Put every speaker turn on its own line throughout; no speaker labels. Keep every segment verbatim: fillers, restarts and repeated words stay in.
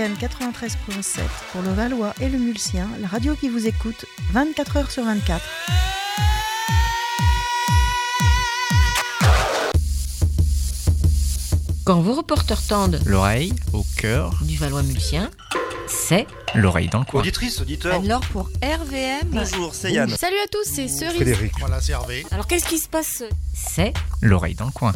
M quatre-vingt-treize virgule sept pour le Valois et le Mulsien, la radio qui vous écoute vingt-quatre heures sur vingt-quatre.
Quand vos reporters tendent
l'oreille au cœur
du Valois-Mulsien, c'est
l'oreille dans le coin.
Auditrice, auditeur.
Alors pour R V M...
Bonjour, c'est Yann.
Salut à tous, c'est Cerise.
Frédéric.
Voilà, c'est Hervé.
Alors qu'est-ce qui se passe ?
C'est
l'oreille dans le coin.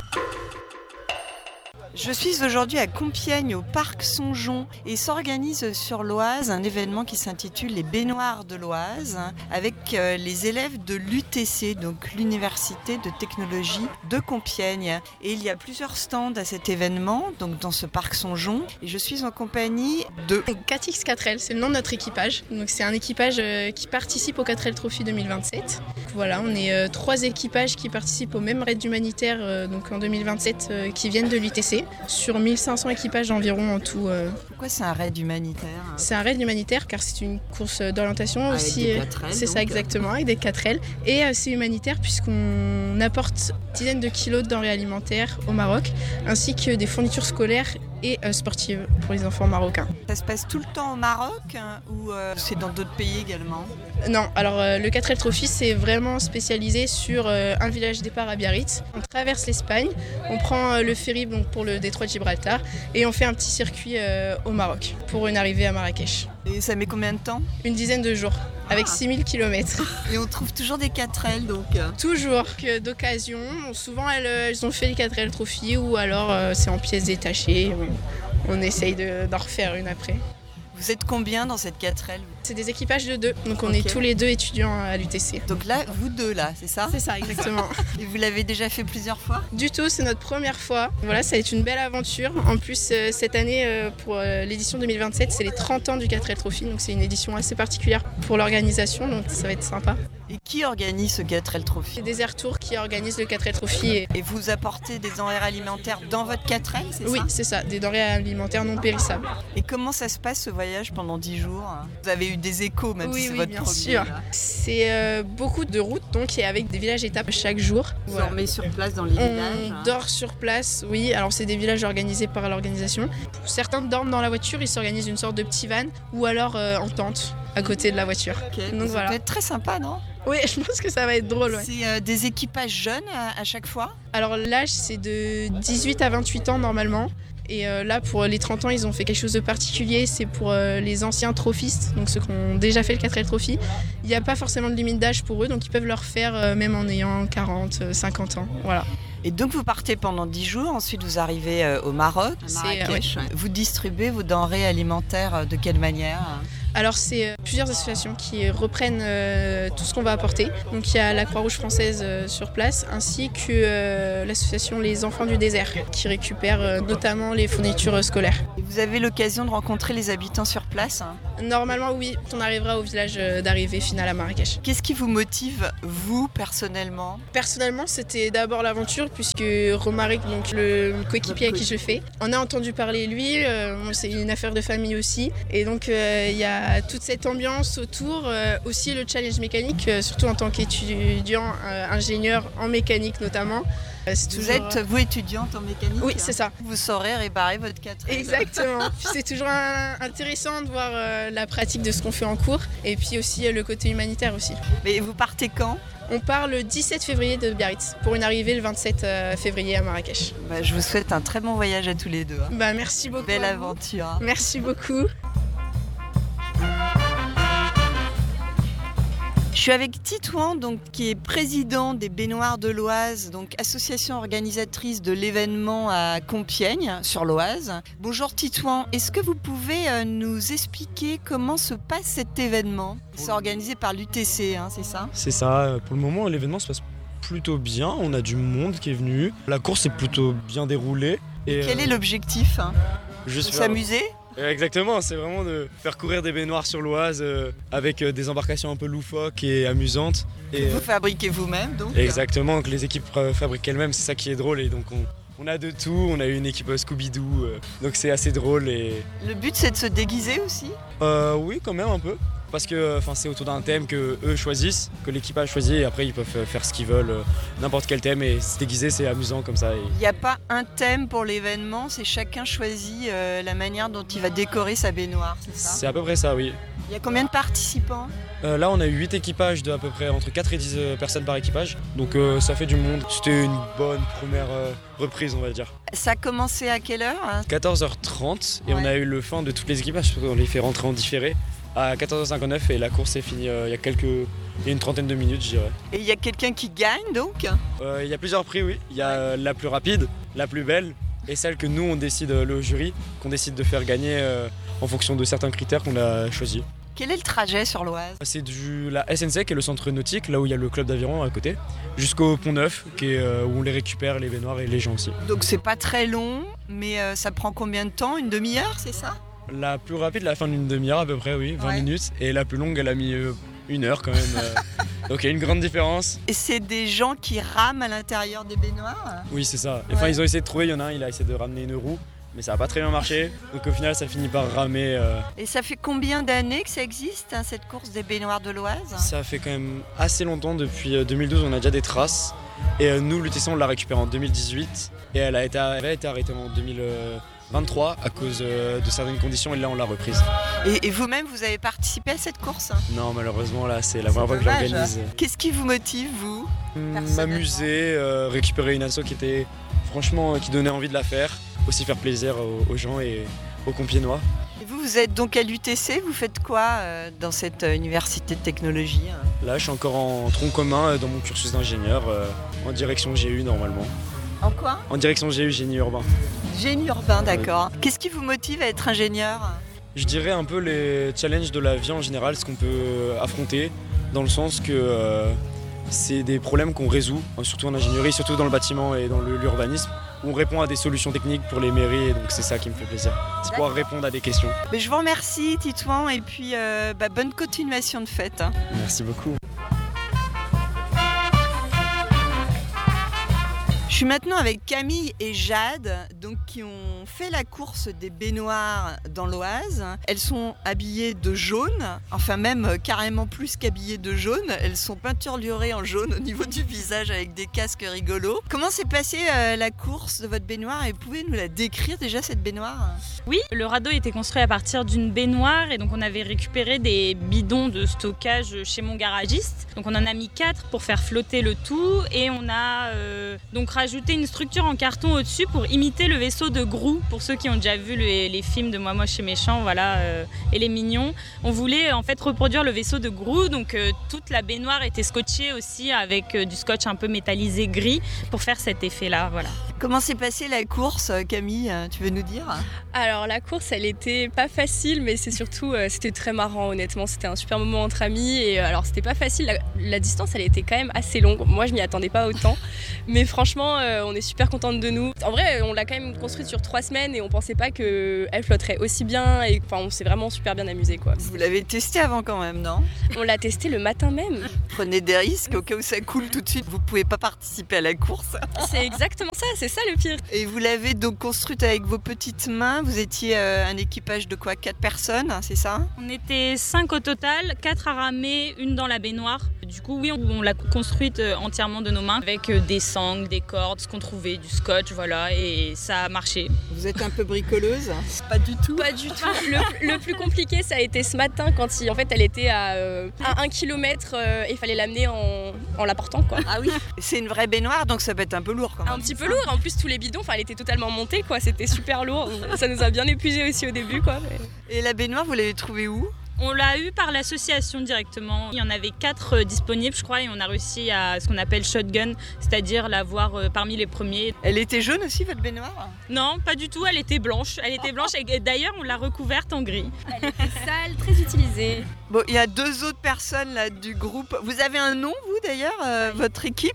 Je suis aujourd'hui à Compiègne, au parc Songeon, et s'organise sur l'Oise un événement qui s'intitule les Baignoires de l'Oise, avec euh, les élèves de l'U T C, donc l'Université de Technologie de Compiègne. Et il y a plusieurs stands à cet événement, donc dans ce parc Songeon, et je suis en compagnie de...
quatre X quatre L, c'est le nom de notre équipage. Donc c'est un équipage euh, qui participe au quatre L Trophy deux mille vingt-sept. Donc, voilà, on est euh, trois équipages qui participent au même raid humanitaire euh, donc en deux mille vingt-sept euh, qui viennent de l'U T C. Sur mille cinq cents équipages environ en tout. Euh.
Pourquoi c'est un raid humanitaire ?
C'est un raid humanitaire car c'est une course d'orientation
avec
aussi.
Des quatre L,
c'est
donc.
ça exactement, avec des quatre L. Et euh, c'est humanitaire puisqu'on apporte dizaines de kilos de denrées alimentaires au Maroc, ainsi que des fournitures scolaires et euh, sportives pour les enfants marocains.
Ça se passe tout le temps au Maroc hein, ou euh, c'est dans d'autres pays également ?
Non, alors euh, le quatre L Trophy c'est vraiment spécialisé sur euh, un village départ à Biarritz. On traverse l'Espagne, on prend euh, le ferry donc, pour le détroit de Gibraltar et on fait un petit circuit euh, au Maroc pour une arrivée à Marrakech.
Et ça met combien de temps ?
Une dizaine de jours, avec six mille kilomètres.
Et on trouve toujours des quatre L donc
Toujours que d'occasion. Souvent elles, elles ont fait les quatre L Trophy ou alors euh, c'est en pièces détachées. On, on essaye de, d'en refaire une après.
Vous êtes combien dans cette quatre L ?
C'est des équipages de deux, donc on
Okay.
est tous les deux étudiants à l'U T C.
Donc là, vous deux là, c'est ça ?
C'est ça, exactement.
Et vous l'avez déjà fait plusieurs fois ?
Du tout, c'est notre première fois. Voilà, ça va être une belle aventure. En plus, euh, cette année, euh, pour euh, l'édition deux mille vingt-sept, c'est les trente ans du quatre L Trophy, donc c'est une édition assez particulière pour l'organisation, donc ça va être sympa.
Et qui organise ce quatre L Trophy ?
C'est Desert Tour qui organise le quatre L Trophy. Et...
Et vous apportez des denrées alimentaires dans votre quatre L, c'est
Oui,
ça ?
c'est ça, des denrées alimentaires non périssables.
Et comment ça se passe ce voyage pendant dix jours ? Vous avez eu des échos, même
Oui,
si c'est
oui,
votre
bien
premier.
sûr.
Là.
C'est euh, beaucoup de routes, donc, et avec des villages étapes chaque jour.
Vous
Voilà.
dormez sur place dans les villages
On dort sur place, oui. Alors c'est des villages organisés par l'organisation. Certains dorment dans la voiture, ils s'organisent une sorte de petit van ou alors euh, en tente à côté de la voiture.
Ok,
Donc
ça
voilà.
peut être très sympa, non ?
Oui, je pense que ça va être drôle. Ouais.
C'est euh, des équipages jeunes à, à chaque fois ?
Alors l'âge c'est de dix-huit à vingt-huit ans normalement. Et euh, là pour les trente ans ils ont fait quelque chose de particulier, c'est pour euh, les anciens trophistes, donc ceux qui ont déjà fait le quatre L Trophy. Il n'y a pas forcément de limite d'âge pour eux, donc ils peuvent le refaire euh, même en ayant quarante, cinquante ans. Voilà.
Et donc vous partez pendant dix jours, ensuite vous arrivez euh, au Maroc, à
C'est,
Marrakech.
euh, ouais.
Vous distribuez vos denrées alimentaires euh, de quelle manière ?
Alors c'est euh, plusieurs associations qui reprennent euh, tout ce qu'on va apporter. Donc il y a la Croix-Rouge française euh, sur place ainsi que euh, l'association Les Enfants du Désert qui récupère euh, notamment les fournitures euh, scolaires.
Et vous avez l'occasion de rencontrer les habitants sur place hein ?
Normalement oui, on arrivera au village euh, d'arrivée finale à Marrakech.
Qu'est-ce qui vous motive, vous, personnellement ?
Personnellement c'était d'abord l'aventure puisque Romaric, donc le coéquipier à qui je le fais, on a entendu parler de lui, euh, c'est une affaire de famille aussi. Et donc euh, il y a toute cette ambiance autour, euh, aussi le challenge mécanique, euh, surtout en tant qu'étudiant, euh, ingénieur en mécanique notamment. Euh, c'est
Vous
toujours...
êtes, vous, étudiante en mécanique ?
Oui, c'est ça.
Vous saurez réparer votre quatre L.
Exactement. Puis c'est toujours un- intéressant de voir euh, la pratique de ce qu'on fait en cours et puis aussi euh, le côté humanitaire aussi.
Mais vous partez quand ?
On part le dix-sept février de Biarritz pour une arrivée le vingt-sept euh, février à Marrakech.
Bah, je vous souhaite un très bon voyage à tous les deux. hein.
Bah, merci beaucoup.
Belle
à vous.
aventure. hein.
Merci beaucoup.
Je suis avec Titouan, donc, qui est président des Baignoires de l'Oise, donc association organisatrice de l'événement à Compiègne, sur l'Oise. Bonjour Titouan, est-ce que vous pouvez euh, nous expliquer comment se passe cet événement ? C'est organisé par l'U T C, hein, c'est ça ?
C'est ça, pour le moment l'événement se passe plutôt bien, on a du monde qui est venu, la course est plutôt bien déroulée. Et
Quel
euh,
est l'objectif hein
Juste
De s'amuser ?
Exactement, c'est vraiment de faire courir des baignoires sur l'Oise euh, avec euh, des embarcations un peu loufoques et amusantes. Et,
Vous
euh,
fabriquez vous-même donc ?
exactement, que les équipes euh, fabriquent elles-mêmes, c'est ça qui est drôle et donc on, on a de tout, on a une équipe euh, Scooby-Doo, euh, donc c'est assez drôle et...
Le but c'est de se déguiser aussi ?
Euh, oui quand même un peu, parce que enfin, c'est autour d'un thème que eux choisissent, que l'équipage choisit et après ils peuvent faire ce qu'ils veulent, euh, n'importe quel thème et se déguiser, c'est amusant comme ça. Et...
Il n'y a pas un thème pour l'événement, c'est chacun choisit euh, la manière dont il va décorer sa baignoire, c'est ça?
C'est à peu près ça, oui.
Il y a combien de participants?
Euh, là, on a eu huit équipages de à peu près entre quatre et dix euh, personnes par équipage. Donc euh, ça fait du monde. C'était une bonne première euh, reprise, on va dire.
Ça a commencé à quelle heure?
quatorze heures trente et
Ouais.
on a eu le fin de toutes les équipages, parce qu'on les fait rentrer en différé à quatorze heures cinquante-neuf et la course est finie euh, il y a quelques... il y a une trentaine de minutes, je dirais.
Et il y a quelqu'un qui gagne donc?
Euh, il y a plusieurs prix, oui. Il y a euh, la plus rapide, la plus belle et celle que nous, on décide, euh, le jury, qu'on décide de faire gagner euh, en fonction de certains critères qu'on a choisis.
Quel est le trajet sur l'Oise?
C'est du la S N C, qui est le centre nautique, là où il y a le club d'aviron à côté, jusqu'au Pont Neuf, qui est, euh, où on les récupère, les baignoires et les gens aussi.
Donc c'est pas très long, mais euh, ça prend combien de temps? Une demi-heure, c'est ça?
La plus rapide, la fin d'une demi-heure à peu près, oui, vingt
Ouais.
minutes. Et la plus longue, elle a mis euh, une heure quand même. euh. Donc il y a une grande différence.
Et c'est des gens qui rament à l'intérieur des baignoires?
Oui, c'est ça. Enfin,
Ouais.
ils ont essayé de trouver, il y en a un, il a essayé de ramener une roue, mais ça n'a pas très bien marché. Donc au final, ça finit par ramer. euh.
Et ça fait combien d'années que ça existe, hein, cette course des baignoires de l'Oise?
Ça fait quand même assez longtemps, depuis euh, deux mille douze, on a déjà des traces. Et euh, nous, l'U T C, on l'a récupérée en deux mille dix-huit. Et elle a été, elle a été arrêtée en deux mille vingt-trois à cause euh, de certaines conditions, et là, on l'a reprise.
Et, et vous-même, vous avez participé à cette course?
Non, malheureusement, là, c'est la
C'est
première fois que
dommage.
j'organise.
Qu'est-ce qui vous motive, vous? Personnellement.
M'amuser, euh, récupérer une asso qui était franchement euh, qui donnait envie de la faire, aussi faire plaisir aux, aux gens et aux Compiègnois.
Et vous, vous êtes donc à l'U T C, vous faites quoi euh, dans cette euh, université de technologie, hein?
Là, je suis encore en tronc commun euh, dans mon cursus d'ingénieur, euh, en direction G U normalement.
En quoi?
En direction G U, génie urbain.
Génie urbain, d'accord. Qu'est-ce qui vous motive à être ingénieur?
Je dirais un peu les challenges de la vie en général, ce qu'on peut affronter, dans le sens que euh, c'est des problèmes qu'on résout, surtout en ingénierie, surtout dans le bâtiment et dans le- l'urbanisme. On répond à des solutions techniques pour les mairies, et donc c'est ça qui me fait plaisir. C'est pouvoir répondre à des questions.
Mais je vous remercie, Titouan, et puis euh, bah, bonne continuation de fête, hein.
Merci beaucoup.
Je suis maintenant avec Camille et Jade, donc, qui ont fait la course des baignoires dans l'Oise. Elles sont habillées de jaune, enfin même euh, carrément plus qu'habillées de jaune. Elles sont peinturlurées en jaune au niveau du visage avec des casques rigolos. Comment s'est passée euh, la course de votre baignoire et pouvez nous la décrire déjà, cette baignoire?
Oui, le radeau était construit à partir d'une baignoire et donc on avait récupéré des bidons de stockage chez mon garagiste. Donc on en a mis quatre pour faire flotter le tout et on a euh, donc rajouté une structure en carton au-dessus pour imiter le vaisseau de Grou. Pour ceux qui ont déjà vu les, les films de Moi Moche et Méchant, voilà, euh, et les Mignons, on voulait en fait reproduire le vaisseau de Grou. Donc euh, toute la baignoire était scotchée aussi avec euh, du scotch un peu métallisé gris pour faire cet effet-là, voilà.
Comment s'est passée la course, Camille? Tu veux nous dire?
Alors la course, elle était pas facile, mais c'est surtout, euh, c'était très marrant honnêtement. C'était un super moment entre amis et euh, alors c'était pas facile. La, la distance, elle était quand même assez longue. Moi, je m'y attendais pas autant, mais franchement, euh, on est super contente de nous. En vrai, on l'a quand même construite sur trois semaines et on pensait pas que elle flotterait aussi bien. Et enfin, on s'est vraiment super bien amusé quoi.
Vous l'avez testé avant quand même, non?
On l'a testé le matin même.
Prenez des risques au cas où ça coule tout de suite. Vous pouvez pas participer à la course.
C'est exactement ça. C'est ça le pire.
Et vous l'avez donc construite avec vos petites mains. Vous étiez euh, un équipage de quoi? Quatre personnes, hein, c'est ça?
On était cinq au total, quatre à ramer, une dans la baignoire. Du coup, oui, on, on l'a construite euh, entièrement de nos mains avec euh, des sangles, des cordes, ce qu'on trouvait, du scotch, voilà, et ça a marché.
Vous êtes un peu bricoleuse? Pas du tout.
Pas du tout. Le, le plus compliqué, ça a été ce matin quand il, en fait, elle était à, euh, à un kilomètre euh, et il fallait l'amener en, en la portant quoi.
Ah oui. C'est une vraie baignoire, donc ça peut être un peu lourd quand même.
Un petit peu lourd. En plus, tous les bidons, enfin, elle était totalement montée quoi. C'était super lourd. Ça nous a bien épuisé aussi au début quoi. Mais...
Et la baignoire, vous l'avez trouvée où?
On l'a eu par l'association directement. Il y en avait quatre euh, disponibles, je crois, et on a réussi à ce qu'on appelle shotgun, c'est-à-dire l'avoir euh, parmi les premiers.
Elle était jaune aussi, votre baignoire?
Non, pas du tout, elle était blanche. Elle était blanche et d'ailleurs, on l'a recouverte en gris.
Elle était sale, très utilisée.
Bon, il y a deux autres personnes là du groupe. Vous avez un nom, vous d'ailleurs, euh, votre équipe?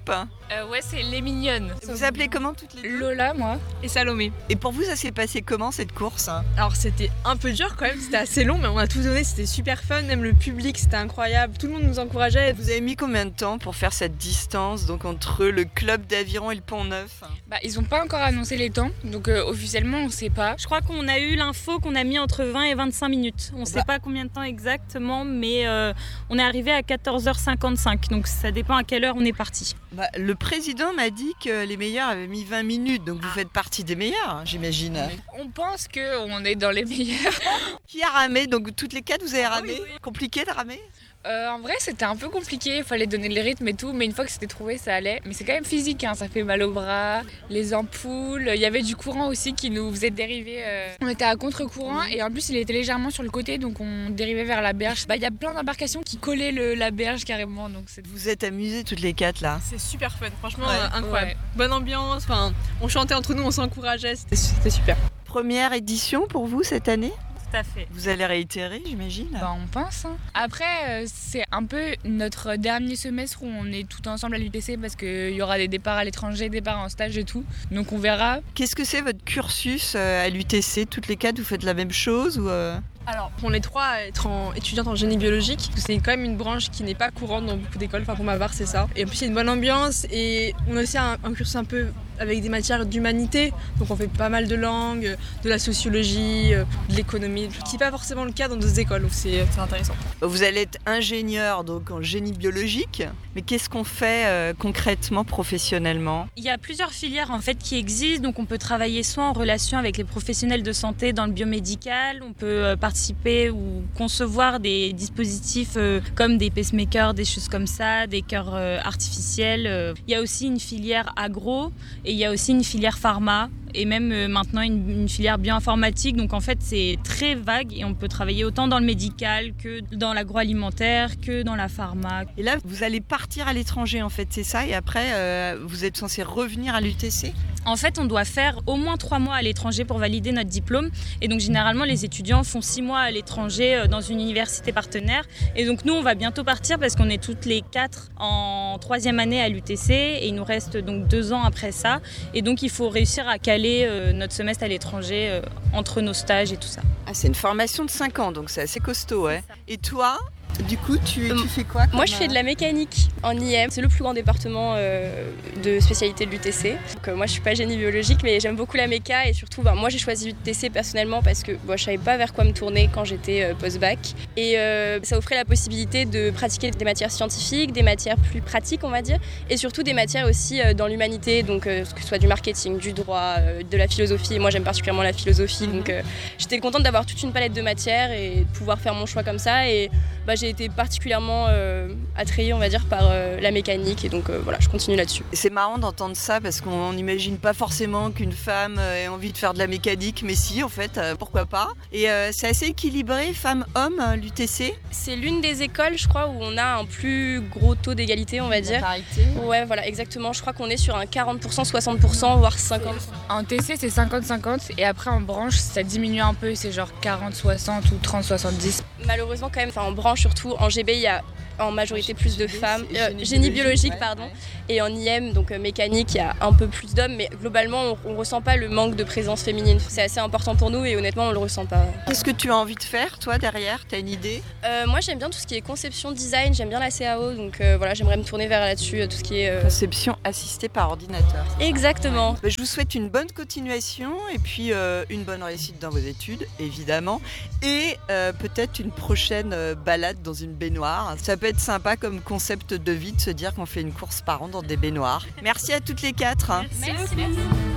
Euh, ouais, c'est les mignonnes.
Vous appelez comment toutes les deux?
Lola, moi.
Et Salomé.
Et pour vous, ça s'est passé comment cette course?
Alors c'était un peu dur quand même, c'était assez long, mais on a tout donné, c'était super fun, même le public, c'était incroyable, tout le monde nous encourageait.
Vous avez mis combien de temps pour faire cette distance donc entre le club d'Aviron et le Pont-Neuf?
Bah, ils ont pas encore annoncé les temps, donc euh, officiellement on sait pas.
Je crois qu'on a eu l'info qu'on a mis entre vingt et vingt-cinq minutes. On ne sait pas combien de temps exactement, mais euh, on est arrivé à quatorze heures cinquante-cinq, donc ça dépend à quelle heure on est parti.
Bah, le président m'a dit que les meilleurs avaient mis vingt minutes, donc vous faites partie des meilleurs, j'imagine.
On pense qu'on est dans les meilleurs.
Qui a ramé? Donc toutes les quatre, vous avez ramé? Oui, oui. Compliqué de ramer?
Euh, en vrai, c'était un peu compliqué, il fallait donner le rythme et tout, mais une fois que c'était trouvé, ça allait. Mais c'est quand même physique, hein, ça fait mal aux bras, les ampoules. Il y avait du courant aussi qui nous faisait dériver. Euh... On était à contre-courant et en plus, il était légèrement sur le côté, donc on dérivait vers la berge. Bah, il y a plein d'embarcations qui collaient le, la berge carrément. Donc c'est...
Vous êtes amusés toutes les quatre là?
C'est super fun, franchement
ouais.
euh, incroyable.
Ouais.
Bonne ambiance, on chantait entre nous, on s'encourageait, c'était, c'était super.
Première édition pour vous cette année?
Tout à fait.
Vous allez réitérer, j'imagine?
Bah, on pense. Hein. Après, euh, c'est un peu notre dernier semestre où on est tout ensemble à l'U T C parce qu'il y aura des départs à l'étranger, des départs en stage et tout. Donc on verra.
Qu'est-ce que c'est votre cursus à l'U T C? Toutes les quatre, vous faites la même chose ou euh...
Alors, pour les trois, être en, étudiante en génie biologique, c'est quand même une branche qui n'est pas courante dans beaucoup d'écoles, enfin pour ma part c'est ça. Et en plus il y a une bonne ambiance et on a aussi un, un cursus un peu avec des matières d'humanité, donc on fait pas mal de langues, de la sociologie, de l'économie, ce qui n'est pas forcément le cas dans d'autres écoles, donc c'est, c'est intéressant.
Vous allez être ingénieur donc en génie biologique, mais qu'est-ce qu'on fait euh, concrètement, professionnellement?
Il y a plusieurs filières en fait qui existent, donc on peut travailler soit en relation avec les professionnels de santé dans le biomédical, on peut euh, participer ou concevoir des dispositifs euh, comme des pacemakers, des choses comme ça, des cœurs euh, artificiels. Euh. Il y a aussi une filière agro et il y a aussi une filière pharma et même euh, maintenant une, une filière bioinformatique. Donc en fait c'est très vague et on peut travailler autant dans le médical que dans l'agroalimentaire, que dans la pharma.
Et là vous allez partir à l'étranger en fait, c'est ça? Et après euh, vous êtes censé revenir à l'U T C?
En fait, on doit faire au moins trois mois à l'étranger pour valider notre diplôme. Et donc, généralement, les étudiants font six mois à l'étranger dans une université partenaire. Et donc, nous, on va bientôt partir parce qu'on est toutes les quatre en troisième année à l'U T C. Et il nous reste donc deux ans après ça. Et donc, il faut réussir à caler euh, notre semestre à l'étranger euh, entre nos stages et tout ça.
Ah, c'est une formation de cinq ans, donc c'est assez costaud, ouais. Et toi ? Du coup, tu, tu fais quoi comme...
Moi, je fais de la mécanique en I M. C'est le plus grand département euh, de spécialité de l'U T C. Donc, euh, moi, je suis pas génie biologique, mais j'aime beaucoup la méca. Et surtout, bah, moi, j'ai choisi l'U T C personnellement parce que bah, je savais pas vers quoi me tourner quand j'étais euh, post-bac. Et euh, ça offrait la possibilité de pratiquer des matières scientifiques, des matières plus pratiques, on va dire. Et surtout des matières aussi euh, dans l'humanité, donc euh, que ce soit du marketing, du droit, euh, de la philosophie. Moi, j'aime particulièrement la philosophie. Donc, euh, j'étais contente d'avoir toute une palette de matières et de pouvoir faire mon choix comme ça. Et bah, j'ai été particulièrement euh, attrayée, on va dire, par euh, la mécanique et donc euh, voilà, je continue là-dessus.
C'est marrant d'entendre ça parce qu'on n'imagine pas forcément qu'une femme ait envie de faire de la mécanique, mais si, en fait, euh, pourquoi pas. Et euh, c'est assez équilibré, femmes-hommes, l'U T C.
C'est l'une des écoles, je crois, où on a un plus gros taux d'égalité, on va dire.
Parité.
Ouais, voilà, exactement. Je crois qu'on est sur un quarante pour cent, soixante pour cent, voire cinquante pour cent.
En T C, c'est cinquante cinquante et après en branche, ça diminue un peu, c'est genre quarante soixante ou trente soixante-dix.
Malheureusement, quand même, enfin en branche surtout, en G B, il y a en majorité plus de femmes,
génie,
euh,
génie
génie
biologique,
biologique,
ouais,
pardon,
ouais.
Et en I M, donc euh, mécanique, il y a un peu plus d'hommes, mais globalement, on, on ressent pas le manque de présence féminine. C'est assez important pour nous et honnêtement, on le ressent pas.
Qu'est-ce que tu as envie de faire, toi, derrière? T'as une idée?
euh, Moi, j'aime bien tout ce qui est conception, design, j'aime bien la C A O, donc euh, voilà, j'aimerais me tourner vers là-dessus, tout ce qui est... Euh...
Conception assistée par ordinateur.
Exactement.
Bah, je vous souhaite une bonne continuation et puis euh, une bonne réussite dans vos études, évidemment, et euh, peut-être une prochaine euh, balade dans une baignoire. Ça peut être sympa comme concept de vie de se dire qu'on fait une course par an dans des baignoires. Merci à toutes les quatre. Hein.
Merci. Merci.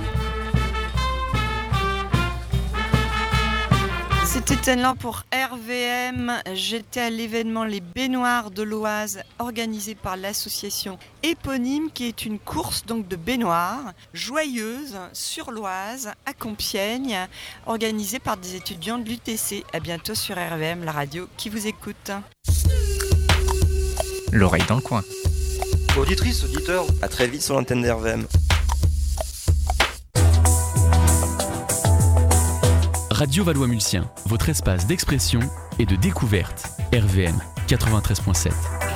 C'était Tenlan pour R V M. J'étais à l'événement Les Baignoires de l'Oise organisé par l'association éponyme qui est une course donc de baignoires joyeuse sur l'Oise à Compiègne organisée par des étudiants de l'U T C. À bientôt sur R V M, la radio qui vous écoute.
L'oreille dans le coin.
Auditrices, auditeurs, à très vite sur l'antenne d'R V M.
Radio Valois-Mulsien, votre espace d'expression et de découverte. R V M quatre-vingt-treize virgule sept.